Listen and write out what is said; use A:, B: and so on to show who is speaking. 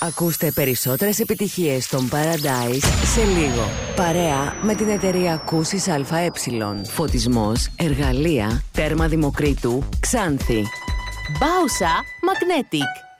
A: Ακούστε περισσότερες επιτυχίες των Paradise σε λίγο. Παρέα με την εταιρεία Κούσης ΑΕ. Φωτισμός, εργαλεία, τέρμα Δημοκρίτου, Ξάνθη.
B: Μπάουσα Magnetic.